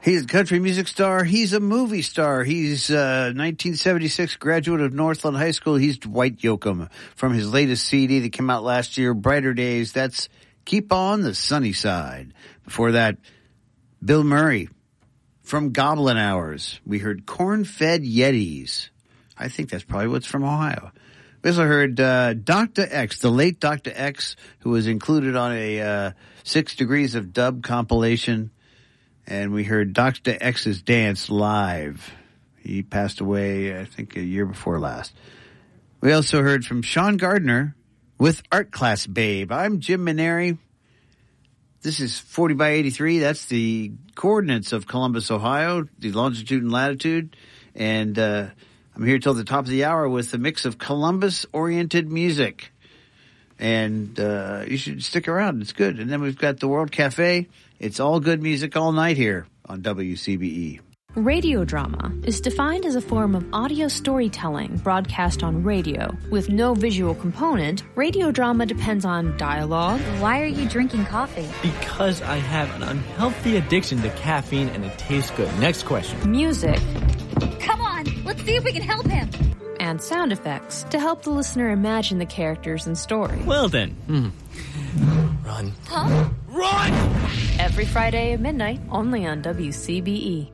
He's a country music star. He's a movie star. He's 1976 graduate of Northland High School. He's Dwight Yoakam from his latest CD that came out last year, Brighter Days. That's Keep on the Sunny Side. Before that, Bill Murray from Goblin Hours. We heard Corn-Fed Yetis. I think that's probably what's from Ohio. We also heard Dr. X, the late Dr. X, who was included on a 6 Degrees of Dub compilation. And we heard Dr. X's Dance live. He passed away, I think, a year before last. We also heard from Sean Gardner with Art Class Babe. I'm Jim Maneri. This is 40 by 83. That's the coordinates of Columbus, Ohio, the longitude and latitude. And I'm here till the top of the hour with a mix of Columbus-oriented music. And you should stick around. It's good. And then we've got the World Cafe. It's all good music all night here on WCBE. Radio drama is defined as a form of audio storytelling broadcast on radio. With no visual component, radio drama depends on dialogue. Why are you drinking coffee? Because I have an unhealthy addiction to caffeine and it tastes good. Next question. Music. Come on, let's see if we can help him. And sound effects to help the listener imagine the characters and story. Well then. Run. Huh? Run! Every Friday at midnight, only on WCBE.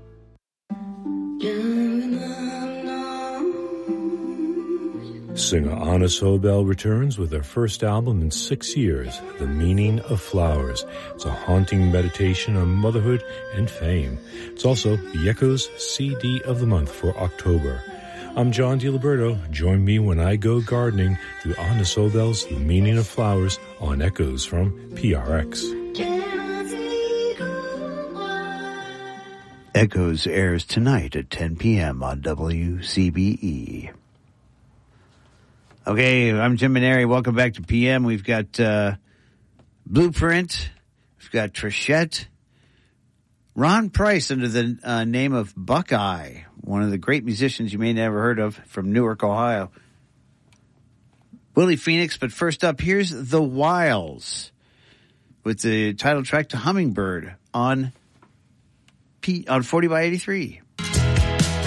Singer Anna Sobel returns with her first album in 6 years, The Meaning of Flowers. It's a haunting meditation on motherhood and fame. It's also the Echoes CD of the month for October. I'm John DiLiberto. Join me when I go gardening through Anna Sobel's The Meaning of Flowers on Echoes from PRX. Echoes airs tonight at 10 p.m. on WCBE. Okay, I'm Jim Maneri. Welcome back to PM. We've got Blueprint. We've got Trechette. Ron Price under the name of Buckeye, one of the great musicians you may never heard of from Newark, Ohio. Willie Phoenix, but first up, here's The Wiles with the title track to Hummingbird on 40 by 83.